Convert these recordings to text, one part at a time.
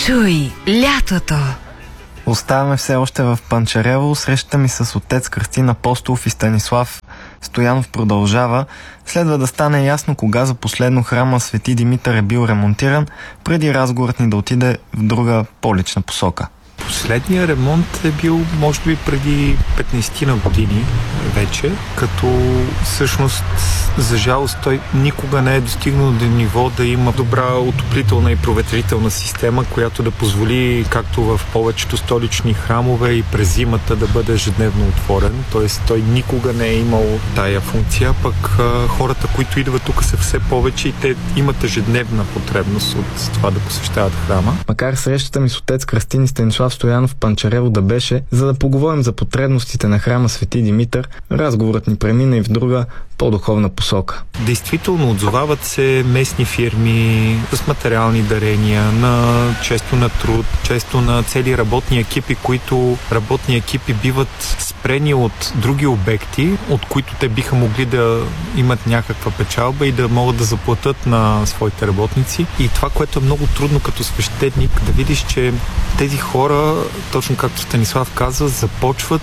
Чуй лятото! Оставаме все още в Панчарево. Срещата ми с отец Кръстин Апостолов и Станислав Стоянов продължава. Следва да стане ясно кога за последно храма Свети Димитър е бил ремонтиран, преди разговорът ни да отиде в друга по-лична посока. Последният ремонт е бил, може би, преди 15 на години вече, като всъщност, за жалост, той никога не е достигнал до ниво да има добра отоплителна и проветрителна система, която да позволи, както в повечето столични храмове, и през зимата да бъде ежедневно отворен. Тоест, той никога не е имал тая функция, пък хората, които идват тук, са все повече и те имат ежедневна потребност от това да посещават храма. Макар срещата ми с отец Кръстин и Станислав Стоянов в Панчарево да беше, за да поговорим за потребностите на храма Свети Димитър, разговорът ни премина и в друга, по-духовна посока. Действително отзовават се местни фирми с материални дарения, често на труд, често на цели работни екипи, които работни екипи биват спрени от други обекти, от които те биха могли да имат някаква печалба и да могат да заплатят на своите работници. И това, което е много трудно като свещеник, да видиш, че тези хора, точно както Станислав каза, започват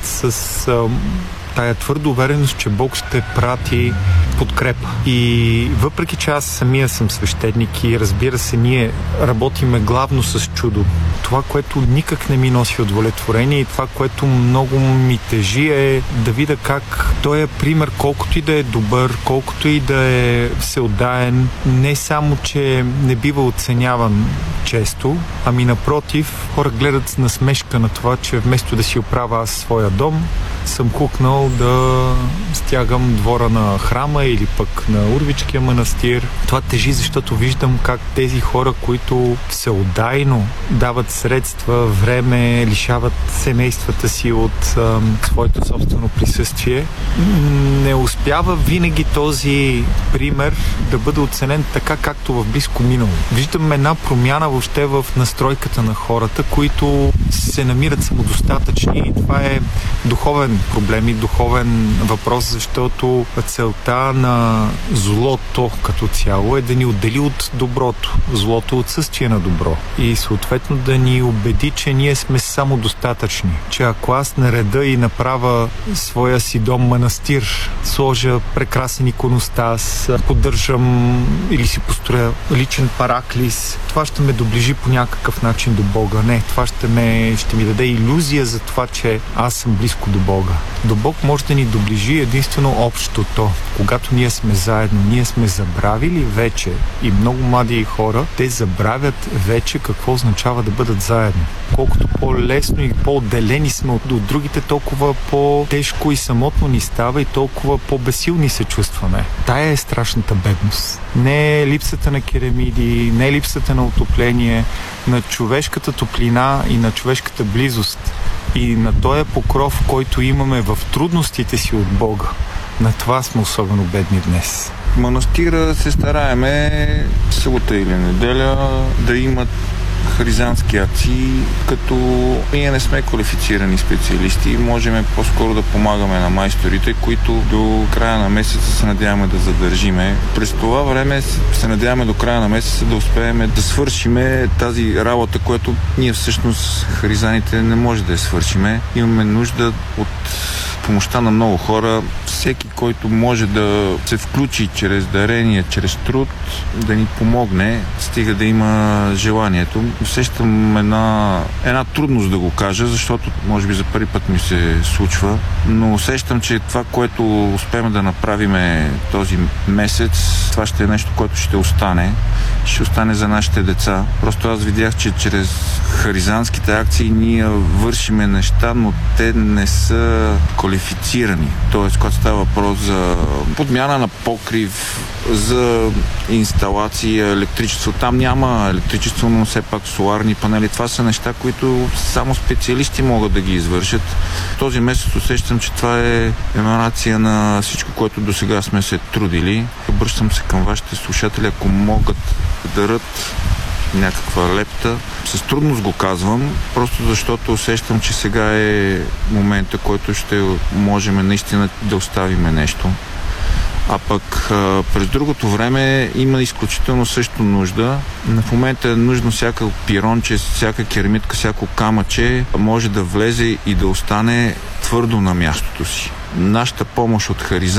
с тая твърда увереност, че Бог ще прати подкрепа. И въпреки че аз самия съм свещеник и разбира се, ние работиме главно с чудо. Това, което никак не ми носи удовлетворение и това, което много ми тежи, е да видя как той е пример, колкото и да е добър, колкото и да е всеотдаен, не само, че не бива оценяван често, ами напротив, хора гледат с насмешка на това, че вместо да си оправя аз своя дом, съм хукнал да стягам двора на храма или пък на Урвичкия манастир. Това тежи, защото виждам как тези хора, които всеотдайно дават средства, време, лишават семействата си от своето собствено присъствие, не успява винаги този пример да бъде оценен така, както в близко минало. Виждам една промяна въобще в настройката на хората, които се намират самодостатъчни, и това е духовен проблем и духовен въпрос, защото целта на злото като цяло е да ни отдели от доброто. Злото е отсъствие на добро. И съответно да ни убеди, че ние сме самодостатъчни. Че ако аз нареда и направя своя си дом манастир, сложа прекрасен иконостас, поддържам или си построя личен параклис, това ще ме доближи по някакъв начин до Бога. Не, това ще ми даде илюзия за това, че аз съм близко до Бога. До Бог може да ни доближи единствено общото. Когато ние сме заедно, ние сме забравили вече, и много млади хора, те забравят вече какво означава да бъдат заедно. Колкото по-лесно и по-отделени сме от другите, толкова по-тежко и самотно ни става и толкова по-безсилни се чувстваме. Тая е страшната бедност. Не е липсата на керамиди, не е липсата на отопление, на човешката топлина и на човешката близост. И на този покров, който имаме в трудностите си от Бога. На това сме особено бедни днес. В манастира се стараеме събота или неделя да имат харизантски акции, като ние не сме квалифицирани специалисти, можем по-скоро да помагаме на майсторите, които до края на месеца се надяваме да задържиме. През това време се надяваме до края на месеца да успеем да свършиме тази работа, която ние всъщност харизаните не може да я свършиме. Имаме нужда от помощта на много хора. Всеки, който може да се включи чрез дарение, чрез труд, да ни помогне, стига да има желанието. Усещам една трудност да го кажа, защото може би за първи път ми се случва, но усещам, че това, което успеем да направим този месец, това ще е нещо, което ще остане за нашите деца. Просто аз видях, че чрез харизантските акции ние вършиме неща, но те не са квалифицирани. Тоест, когато става въпрос за подмяна на покрив, за инсталация, електричество. Там няма електричество, но все пак соларни панели. Това са неща, които само специалисти могат да ги извършат. Този месец усещам, че това е еманация на всичко, което до сега сме се трудили. Обръщам се към вашите слушатели, ако могат да дарат някаква лепта. С трудност го казвам, просто защото усещам, че сега е момента, който ще можем наистина да оставиме нещо. А пък през другото време има изключително също нужда. В момента е нужно всяка пиронче, всяка керамитка, всяко камъче може да влезе и да остане твърдо на мястото си. Нашата помощ от Харизан